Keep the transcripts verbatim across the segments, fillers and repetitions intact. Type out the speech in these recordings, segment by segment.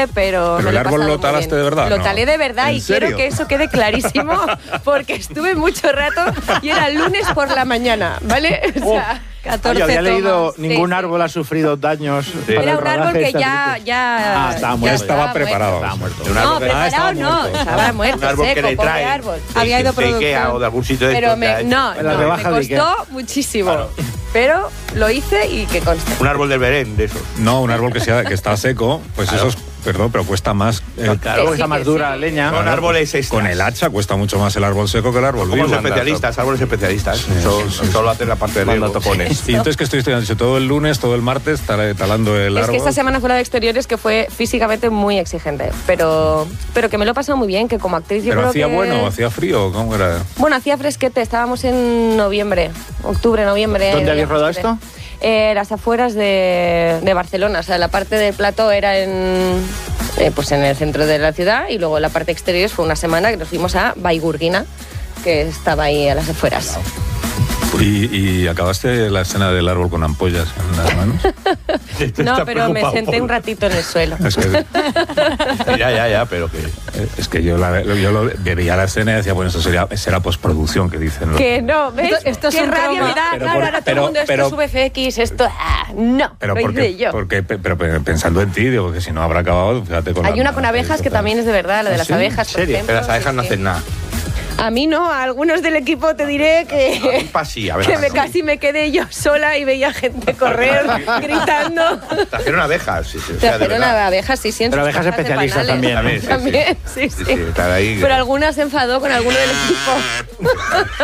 exigente, pero... Pero el árbol lo talaste de verdad, Lo ¿no? talé de verdad y serio? quiero que eso quede clarísimo porque estuve mucho rato y era lunes por la mañana, ¿vale? O sea, catorce Oye, había leído, tomas. ningún Sí, árbol ha sufrido daños. sí. Era un árbol que ya... ya ah, estaba ya muerto. Estaba muerto. preparado. Estaba muerto. Un No, árbol que- preparado ah, no, muerto. estaba muerto, un árbol seco, que le pobre trae árbol. de- Había ido de Ikea o de algún sitio de Pero estos me, que hay. no, En la no, rebaja me de Ikea. costó muchísimo, pero lo hice y que conste. Un árbol del Belén, de esos. No, un árbol que, sea, que está seco, pues Claro. eso es, perdón, pero cuesta más. eh, Claro, Que está sí, más que dura la sí. leña. Con árboles extras. con el hacha cuesta mucho más el árbol seco que el árbol Como vivo. los especialistas, árboles especialistas. Eso, solo hacen la parte de Manda riego. topones. Y entonces que estoy estudiando todo el lunes, todo el martes, tal- talando el Es árbol. que esta semana fue la de exteriores que fue físicamente muy exigente, pero, pero que me lo he pasado muy bien, que como actriz yo Pero creo hacía que... bueno, hacía frío, ¿cómo era? Bueno, hacía fresquete, estábamos en noviembre, octubre, noviembre. ¿Dónde eh, habéis rodado octubre. esto? Eh, las afueras de, de Barcelona, o sea, la parte del plató era en, eh, pues en el centro de la ciudad y luego la parte exterior fue una semana que nos fuimos a Baigurguina, que estaba ahí a las afueras. Y, y acabaste la escena del árbol con ampollas en las manos. No, pero me senté un ratito en el suelo. Es que, Ya, ya, ya, pero que... es que yo, la, yo lo, veía la escena y decía, bueno, eso sería, será postproducción que dicen. ¿no? Que no, ¿ves? Esto- esto es Qué un rabia croma. me da, Pero claro, por- ahora todo pero- el mundo, esto pero- es V F X, esto... Ah, no, Pero lo porque, hice yo. porque, pero pensando en ti, digo que si no habrá acabado, fíjate con Hay la- una con abejas que también es de verdad, la de ¿Ah, las sí? abejas, por ¿Serio? ejemplo. Pero las abejas sí, no sí. hacen nada. A mí no, a algunos del equipo te diré que, Pa' sí, a ver. que me casi me quedé yo sola y veía gente correr gritando. Trajeron abejas, sí, sí. O sea, de Trajeron verdad. a abejas, sí, sí. en Pero sus abejas cajas de especialistas panales. también. sí, sí. También, sí, sí. Sí, sí, están ahí. Pero alguna se enfadó con alguno del equipo.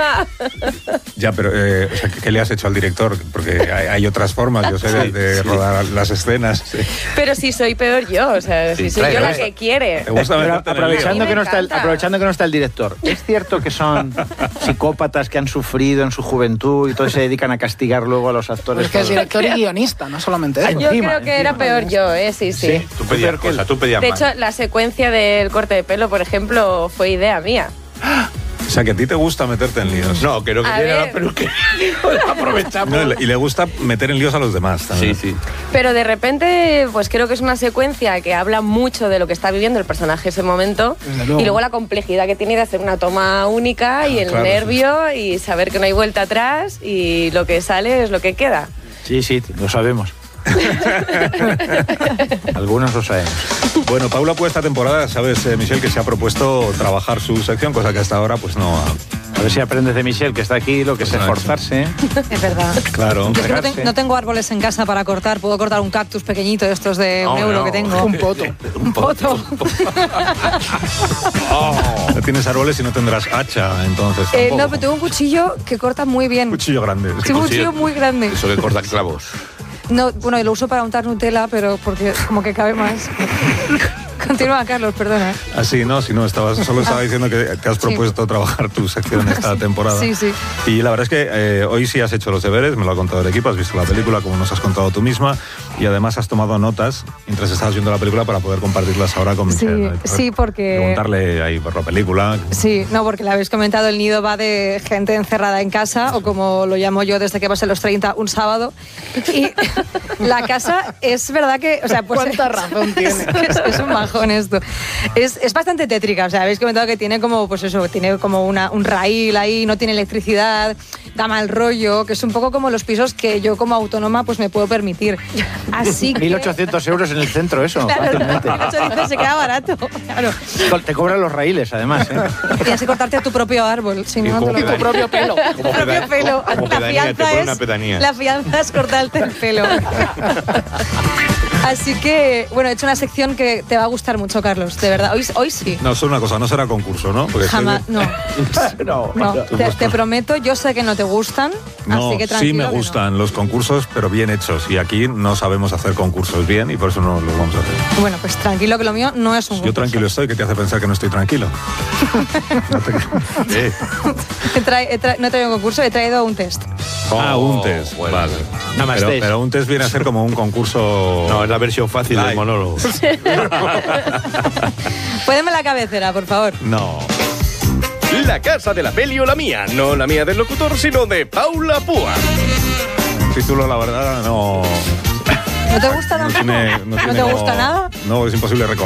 Ya, pero eh, o sea, ¿qué, qué le has hecho al director? Porque hay, hay otras formas, yo sé, de, de rodar las escenas. Sí. Pero si soy peor yo, o sea, si Sí, soy yo claro, la eso. que quiere. ¿Te gusta Pero meterte en el lío? aprovechando, A mí que me no está el, encanta. aprovechando que no está el director, ¿es cierto que son psicópatas que han sufrido en su juventud y todos se dedican a castigar luego a los actores? Es que es director y guionista, no solamente eso. Yo encima, creo que era encima. peor yo, ¿eh? Sí, sí. Tú pedías cosas, tú pedías De más. hecho, la secuencia del corte de pelo, por ejemplo, fue idea mía. O sea, que a ti te gusta meterte en líos. No, que no A quería la ver. peluquería. Aprovechamos. No, y le- y le gusta meter en líos a los demás Sí, también. sí. Pero de repente, pues creo que es una secuencia que habla mucho de lo que está viviendo el personaje ese momento Desde luego. y luego la complejidad que tiene de hacer una toma única y el claro, nervio y saber que no hay vuelta atrás y lo que sale es lo que queda. Sí, sí, lo sabemos. Algunos lo sabemos. Bueno, Paula, pues esta temporada, sabes, eh, Michelle, que se ha propuesto trabajar su sección, cosa que hasta ahora pues no ha... A ver si aprendes de Michelle, que está aquí, lo que es Pues no ha hecho. esforzarse. Es verdad. Claro. Yo es que no, te- no tengo árboles en casa para cortar. Puedo cortar un cactus pequeñito de estos de un No, euro no. que tengo. Un poto. Un poto. No tienes árboles y no tendrás hacha, entonces. Eh, tampoco. no, pero tengo un cuchillo que corta muy bien. Cuchillo grande. Tengo un cuchillo muy grande. Eso que corta clavos. No, bueno, y lo uso para untar Nutella, pero porque como que cabe más. Continúa, Carlos, perdona. Así, no, si no, estabas, solo estaba diciendo que te has propuesto trabajar tu sección esta temporada. Sí, sí. Y la verdad es que eh, hoy sí has hecho los deberes, me lo ha contado el equipo, has visto la película como nos has contado tú misma y además has tomado notas mientras estabas viendo la película para poder compartirlas ahora con Sí, Michelle, ¿no? Y sí, porque- Preguntarle ahí por la película. Sí, no, porque le habéis comentado, el nido va de gente encerrada en casa, o como lo llamo yo desde que pasé los treinta, un sábado. Y la casa es verdad que... O sea, pues, ¿Cuánta razón tiene? Es, es- es un bajón esto. Es, es bastante tétrica, o sea, habéis comentado que tiene como, pues eso, tiene como una, un raíl ahí, no tiene electricidad, da mal rollo, que es un poco como los pisos que yo como autónoma pues me puedo permitir. Así que... mil ochocientos euros en el centro, eso. Claro, fácilmente. mil ochocientos se queda barato. Claro. Te cobran los raíles, además. ¿eh? Tienes que cortarte tu propio árbol, si no, no te como lo pedani- tu propio pelo. como Tu propio pedani- pelo. como La pedanía, te fianza pone es una pedanía. la fianza es cortarte el pelo. Así que, bueno, he hecho una sección que te va a gustar mucho, Carlos, de verdad. Hoy, hoy sí. No, solo una cosa, no será concurso, ¿no? Porque Jamás, sé no. No, No, te, te prometo, yo sé que no te gustan, que- No, así que sí tranquilo. me que no. gustan los concursos, pero bien hechos. Y aquí no sabemos hacer concursos bien y por eso no los vamos a hacer. Bueno, pues tranquilo que lo mío no es un Yo concurso. tranquilo estoy, que te hace pensar que no estoy tranquilo. No te- Eh. He tra- he tra- no he traído un concurso, he traído un test. Ah, un test, bueno. vale. Namaste. Pero, pero un test viene a ser como un concurso... No, es la versión fácil Light. del monólogo. Póneme la cabecera, por favor. No. La casa de la peli o la mía, no la mía del locutor, sino de Paula Púa. El título, la verdad, no... ¿No te gusta No tampoco? tiene... ¿No tiene te como- gusta nada? No, es imposible recordar.